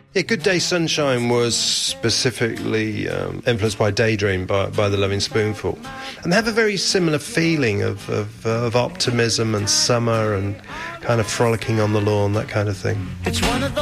Yeah, Good Day Sunshine was specifically influenced by Daydream by the Loving Spoonful. And they have a very similar feeling of optimism and summer and kind of frolicking on the lawn, that kind of thing. It's one of